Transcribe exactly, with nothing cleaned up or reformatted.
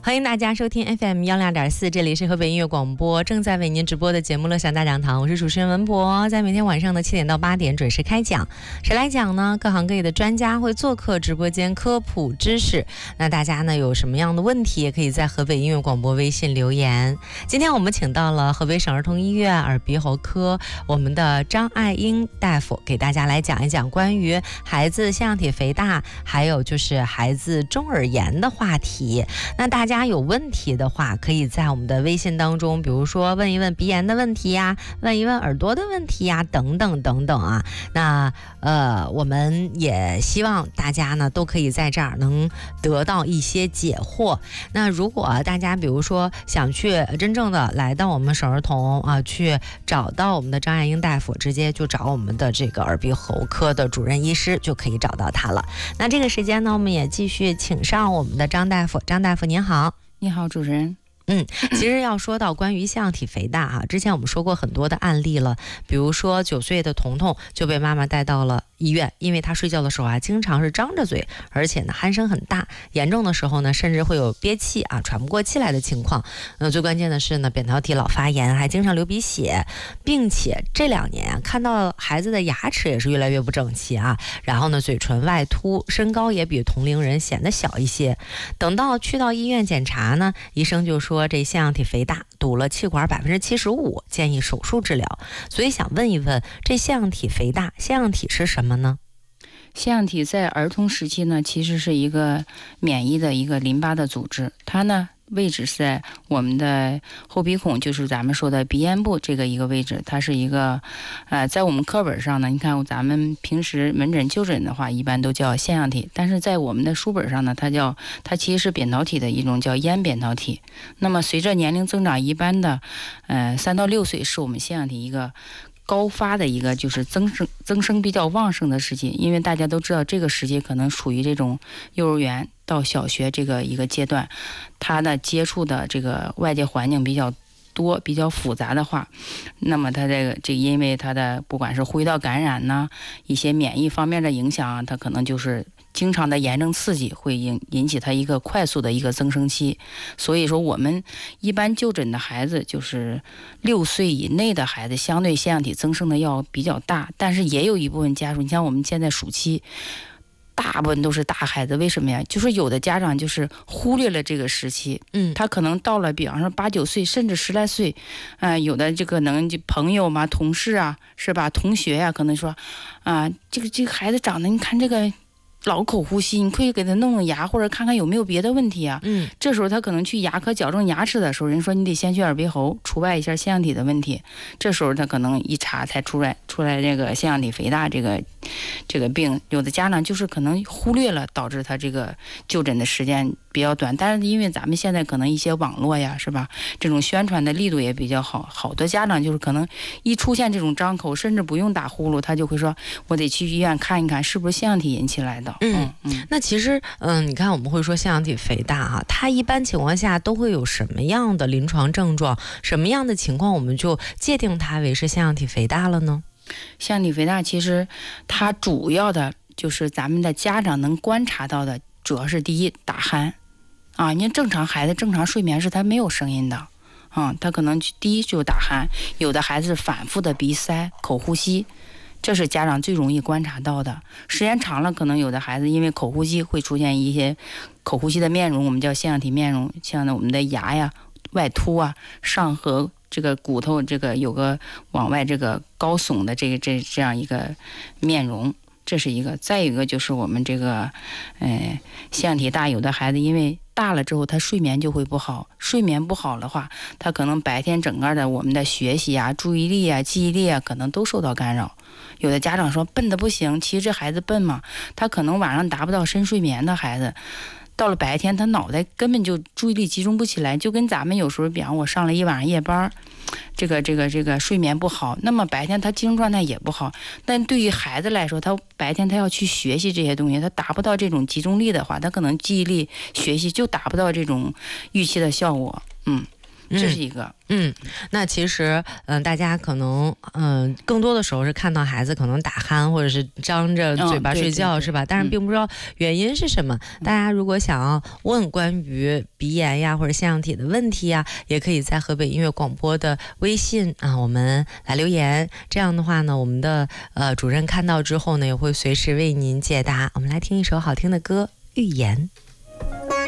欢迎大家收听 F M 一零二点四，这里是河北音乐广播，正在为您直播的节目乐享大讲堂，我是主持人文博，在每天晚上的七点到八点准时开讲。谁来讲呢？各行各业的专家会做客直播间科普知识。那大家呢有什么样的问题，也可以在河北音乐广播微信留言。今天我们请到了河北省儿童医院耳鼻喉科我们的张爱英大夫，给大家来讲一讲关于孩子腺样体肥大，还有就是孩子中耳炎的话题。那大家有问题的话，可以在我们的微信当中，比如说问一问鼻炎的问题呀，问一问耳朵的问题呀，等等等等啊。那呃，我们也希望大家呢都可以在这儿能得到一些解惑。那如果大家比如说想去真正的来到我们省儿童啊，去找到我们的张爱英大夫，直接就找我们的这个耳鼻喉科的主任医师就可以找到他了。那这个时间呢，我们也继续请上我们的张大夫。张大夫您好。 你好，主持人。 嗯，其实要说到关于腺样体肥大哈、啊，之前我们说过很多的案例了，比如说九岁的彤彤就被妈妈带到了医院，因为他睡觉的时候啊，经常是张着嘴，而且呢鼾声很大，严重的时候呢，甚至会有憋气啊、喘不过气来的情况。呃，最关键的是呢，扁桃体老发炎，还经常流鼻血，并且这两年啊，看到孩子的牙齿也是越来越不整齐啊，然后呢，嘴唇外凸，身高也比同龄人显得小一些。等到去到医院检查呢，医生就说这腺样体肥大，堵了气管百分之七十五，建议手术治疗。所以想问一问，这腺样体肥大，腺样体是什么呢？ 腺样体在儿童时期呢，其实是一个免疫的一个淋巴的组织，它呢位置是在我们的后鼻孔，就是咱们说的鼻咽部这个一个位置。它是一个呃，在我们课本上呢，你看咱们平时门诊就诊的话，一般都叫腺样体，但是在我们的书本上呢，它叫它其实是扁桃体的一种叫咽扁桃体。那么随着年龄增长，一般的呃三到六岁是我们腺样体一个高发的一个就是增生增生比较旺盛的时期，因为大家都知道这个时期可能属于这种幼儿园到小学这个一个阶段，他的接触的这个外界环境比较多，比较复杂的话，那么他这个这因为他的不管是呼吸道感染呢，一些免疫方面的影响啊，他可能就是经常的炎症刺激会引引起他一个快速的一个增生期。所以说我们一般就诊的孩子就是六岁以内的孩子，相对腺样体增生的要比较大，但是也有一部分家属，你像我们现在暑期大部分都是大孩子，为什么呀？就是有的家长就是忽略了这个时期，嗯，他可能到了比方说八九岁甚至十来岁，呃，有的这个能就朋友嘛、同事啊，是吧？同学呀、啊，可能说啊、呃，这个这个孩子长得，你看这个老口呼吸，你可以给他弄弄牙，或者看看有没有别的问题啊。嗯，这时候他可能去牙科矫正牙齿的时候，人说你得先去耳鼻喉除外一下腺样体的问题。这时候他可能一查才出来出来这个腺样体肥大这个这个病，有的家长就是可能忽略了，导致他这个就诊的时间比较短。但是因为咱们现在可能一些网络呀，是吧？这种宣传的力度也比较好，好多家长就是可能一出现这种张口，甚至不用打呼噜，他就会说我得去医院看一看是不是腺样体引起来的。 嗯嗯，那其实嗯，你看我们会说腺样体肥大哈、啊，它一般情况下都会有什么样的临床症状？什么样的情况我们就界定它为是腺样体肥大了呢？ 腺样体肥大其实它主要的就是咱们的家长能观察到的，主要是第一打鼾啊，因为正常孩子正常睡眠是他没有声音的啊，他可能第一就是打鼾，有的孩子是反复的鼻塞、口呼吸。这是家长最容易观察到的，时间长了，可能有的孩子因为口呼吸会出现一些口呼吸的面容，我们叫腺样体面容，像我们的牙呀外凸啊，上颌这个骨头这个有个往外这个高耸的这个这这样一个面容，这是一个。再一个就是我们这个呃腺样体大，有的孩子因为大了之后他睡眠就会不好，睡眠不好的话，他可能白天整个的我们的学习啊、注意力啊、记忆力啊可能都受到干扰。有的家长说笨的不行，其实这孩子笨嘛，他可能晚上达不到深睡眠的孩子，到了白天他脑袋根本就注意力集中不起来，就跟咱们有时候比方我上了一晚上夜班，这个这个这个睡眠不好，那么白天他精神状态也不好。但对于孩子来说，他白天他要去学习这些东西，他达不到这种集中力的话，他可能记忆力学习就达不到这种预期的效果。嗯， 这是一个。 嗯，那其实，嗯、呃，大家可能，嗯、呃，更多的时候是看到孩子可能打鼾或者是张着嘴巴睡觉， 嗯、对对对是吧？但是并不知道原因是什么。嗯、大家如果想要问关于鼻炎呀或者腺样体的问题呀，也可以在河北音乐广播的微信啊，我们来留言。这样的话呢，我们的呃主任看到之后呢，也会随时为您解答。我们来听一首好听的歌，《预言》。